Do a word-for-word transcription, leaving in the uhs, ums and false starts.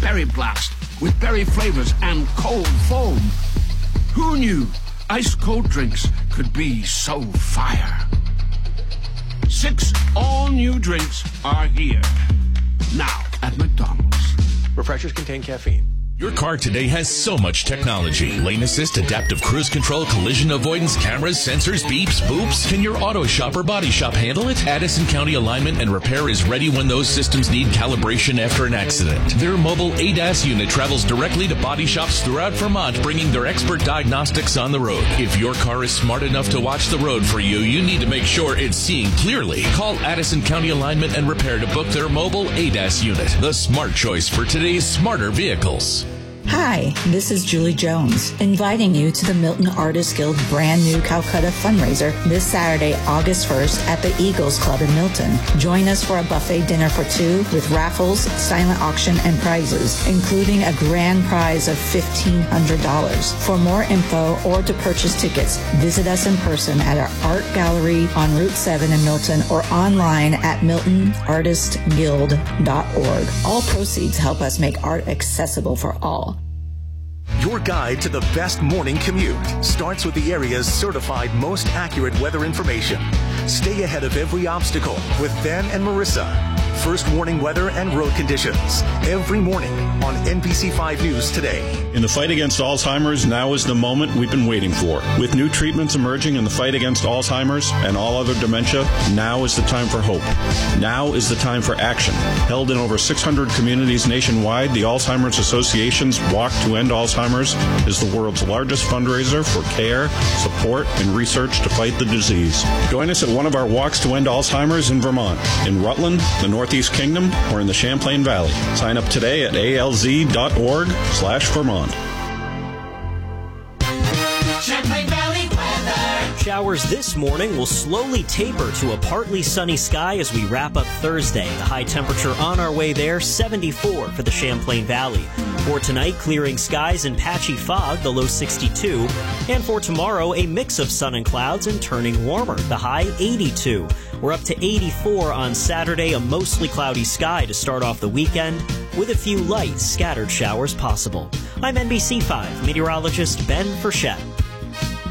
Berry Blast with berry flavors and cold foam. Who knew ice-cold drinks could be so fire? Six all-new drinks are here. Now at McDonald's. Refreshers contain caffeine. Your car today has so much technology. Lane assist, adaptive cruise control, collision avoidance, cameras, sensors, beeps, boops. Can your auto shop or body shop handle it? Addison County Alignment and Repair is ready when those systems need calibration after an accident. Their mobile A D A S unit travels directly to body shops throughout Vermont, bringing their expert diagnostics on the road. If your car is smart enough to watch the road for you, you need to make sure it's seeing clearly. Call Addison County Alignment and Repair to book their mobile A D A S unit, the smart choice for today's smarter vehicles. Hi, this is Julie Jones, inviting you to the Milton Artists Guild brand new Calcutta fundraiser this Saturday, August first at the Eagles Club in Milton. Join us for a buffet dinner for two with raffles, silent auction, and prizes, including a grand prize of fifteen hundred dollars. For more info or to purchase tickets, visit us in person at our art gallery on Route seven in Milton or online at milton artist guild dot org. All proceeds help us make art accessible for all. Your guide to the best morning commute starts with the area's certified most accurate weather information. Stay ahead of every obstacle with Ben and Marissa. First warning weather and road conditions every morning on N B C five News Today. In the fight against Alzheimer's, now is the moment we've been waiting for. With new treatments emerging in the fight against Alzheimer's and all other dementia, now is the time for hope. Now is the time for action. Held in over six hundred communities nationwide, the Alzheimer's Association's Walk to End Alzheimer's is the world's largest fundraiser for care, support, and research to fight the disease. Join us at one of our Walks to End Alzheimer's in Vermont, in Rutland, the Northeast Kingdom, or in the Champlain Valley. Sign up today at A L Z dot org slash Vermont. Champlain Valley weather. Showers this morning will slowly taper to a partly sunny sky as we wrap up Thursday. The high temperature on our way there, seventy-four for the Champlain Valley. For tonight, clearing skies and patchy fog, the low sixty-two. And for tomorrow, a mix of sun and clouds and turning warmer, the high eighty-two. We're up to eighty-four on Saturday, a mostly cloudy sky to start off the weekend, with a few light scattered showers possible. I'm N B C five meteorologist Ben Frechette.